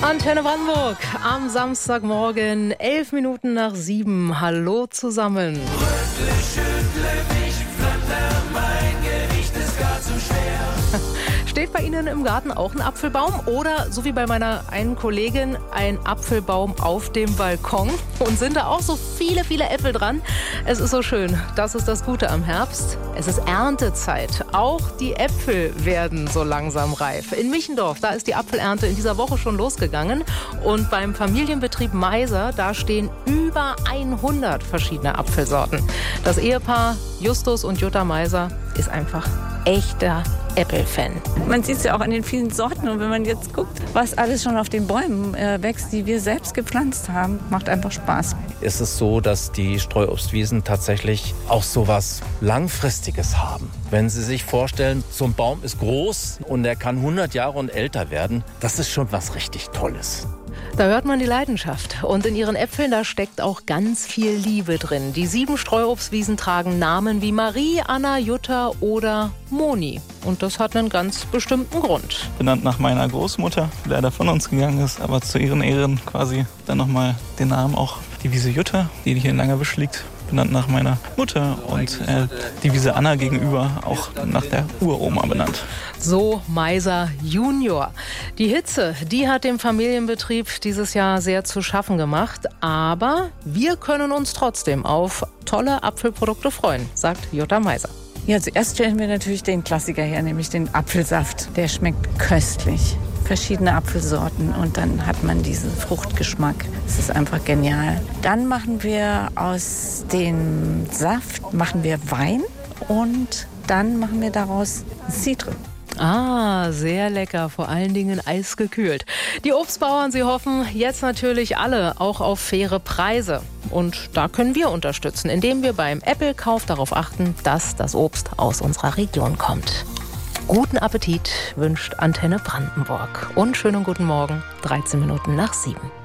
Antenne Brandenburg am Samstagmorgen, 11 Minuten nach 7. Hallo zusammen. Rüttle, schüttle mich, flatter, mein Gewicht ist gar zu schwer. Steht bei Ihnen im Garten auch ein Apfelbaum oder, so wie bei meiner einen Kollegin, ein Apfelbaum auf dem Balkon? Und sind da auch so viele, viele Äpfel dran? Es ist so schön. Das ist das Gute am Herbst. Es ist Erntezeit. Auch die Äpfel werden so langsam reif. In Michendorf, da ist die Apfelernte in dieser Woche schon losgegangen. Und beim Familienbetrieb Meiser, da stehen über 100 verschiedene Apfelsorten. Das Ehepaar Justus und Jutta Meiser ist einfach echter Äpfelfan. Man sieht es ja auch an den vielen Sorten. Und wenn man jetzt guckt, was alles schon auf den Bäumen wächst, die wir selbst gepflanzt haben, macht einfach Spaß. Ist es so, dass die Streuobstwiesen tatsächlich auch so was Langfristiges haben? Wenn Sie sich vorstellen, so ein Baum ist groß und er kann 100 Jahre und älter werden, das ist schon was richtig Tolles. Da hört man die Leidenschaft. Und in ihren Äpfeln, da steckt auch ganz viel Liebe drin. Die 7 Streuobstwiesen tragen Namen wie Marie, Anna, Jutta oder Moni. Und das hat einen ganz bestimmten Grund. Benannt nach meiner Großmutter, die leider von uns gegangen ist, aber zu ihren Ehren quasi dann nochmal den Namen auch die Wiese Jutta, die hier in Langerwisch liegt, benannt nach meiner Mutter und die Wiese Anna gegenüber auch nach der Uroma benannt. So Meiser Junior. Die Hitze, die hat dem Familienbetrieb dieses Jahr sehr zu schaffen gemacht. Aber wir können uns trotzdem auf tolle Apfelprodukte freuen, sagt Jutta Meiser. Ja, zuerst stellen wir natürlich den Klassiker her, nämlich den Apfelsaft. Der schmeckt köstlich. Verschiedene Apfelsorten und dann hat man diesen Fruchtgeschmack. Das ist einfach genial. Dann machen wir aus dem Saft Wein und dann machen wir daraus Cidre. Ah, sehr lecker, vor allen Dingen eisgekühlt. Die Obstbauern, sie hoffen jetzt natürlich alle auch auf faire Preise. Und da können wir unterstützen, indem wir beim Äpfelkauf darauf achten, dass das Obst aus unserer Region kommt. Guten Appetit wünscht Antenne Brandenburg und schönen guten Morgen, 13 Minuten nach 7.